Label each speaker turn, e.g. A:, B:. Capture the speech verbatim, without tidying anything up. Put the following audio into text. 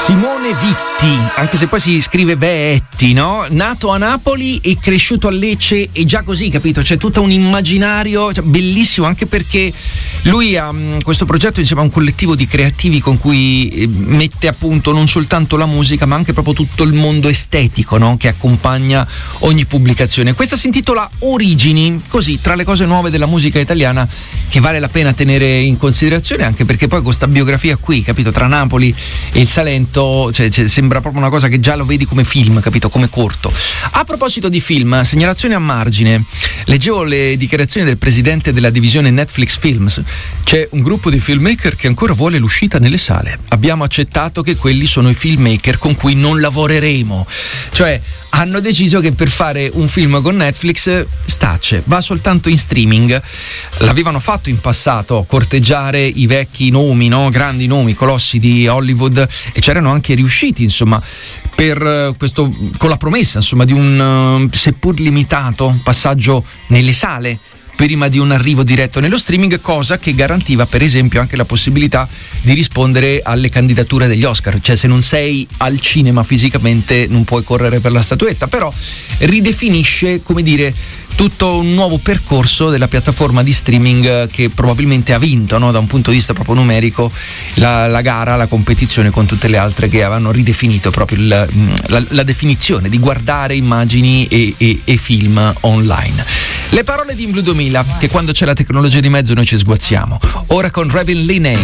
A: Simone Vitti, anche se poi si scrive Veetti, no? Nato a Napoli e cresciuto a Lecce, e già così, capito? C'è tutto un immaginario, cioè, bellissimo, anche perché lui ha um, questo progetto insieme a un collettivo di creativi con cui eh, mette a punto non soltanto la musica, ma anche proprio tutto il mondo estetico, no? Che accompagna ogni pubblicazione. Questa si intitola Origini, così, tra le cose nuove della musica italiana che vale la pena tenere in considerazione, anche perché poi con questa biografia qui, capito, tra Napoli e il Salento, cioè, cioè, sembra proprio una cosa che già lo vedi come film, capito, come corto. A proposito di film, segnalazione a margine, leggevo le dichiarazioni del presidente della divisione Netflix Films. C'è un gruppo di filmmaker che ancora vuole l'uscita nelle sale. Abbiamo accettato che quelli sono i filmmaker con cui non lavoreremo. Cioè, hanno deciso che per fare un film con Netflix stacce, va soltanto in streaming. L'avevano fatto in passato, corteggiare i vecchi nomi, no? Grandi nomi, colossi di Hollywood, e c'erano anche riusciti, insomma, per questo, con la promessa, insomma, di un seppur limitato passaggio nelle sale prima di un arrivo diretto nello streaming, cosa che garantiva per esempio anche la possibilità di rispondere alle candidature degli Oscar. Cioè, se non sei al cinema fisicamente non puoi correre per la statuetta, però ridefinisce, come dire, tutto un nuovo percorso della piattaforma di streaming che probabilmente ha vinto, no? Da un punto di vista proprio numerico la, la gara, la competizione con tutte le altre che avevano ridefinito proprio il, la, la definizione di guardare immagini e, e, e film online. Le parole di In Blue duemila, che quando c'è la tecnologia di mezzo noi ci sguazziamo. Ora con Ravin Linney.